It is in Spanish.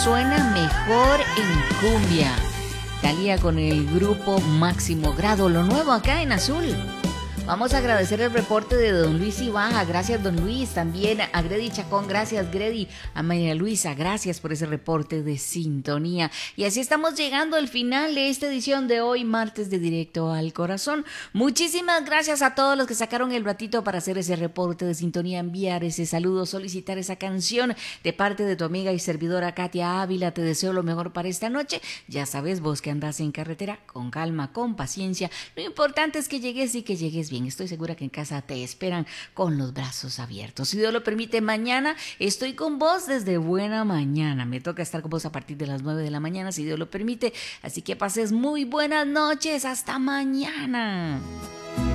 suena mejor en cumbia. Thalía con el grupo Máximo Grado, lo nuevo acá en Azul. Vamos a agradecer el reporte de don Luis Ibaja, gracias don Luis, también a Grady Chacón, gracias Grady, a María Luisa, gracias por ese reporte de sintonía. Y así estamos llegando al final de esta edición de hoy, martes de Directo al Corazón. Muchísimas gracias a todos los que sacaron el ratito para hacer ese reporte de sintonía, enviar ese saludo, solicitar esa canción de parte de tu amiga y servidora Katia Ávila. Te deseo lo mejor para esta noche. Ya sabes, vos que andás en carretera, con calma, con paciencia. Lo importante es que llegues y que llegues bien. Estoy segura que en casa te esperan con los brazos abiertos. Si Dios lo permite, mañana estoy con vos desde buena mañana. Me toca estar con vos a partir de las 9 de la mañana, si Dios lo permite. Así que pases muy buenas noches. Hasta mañana.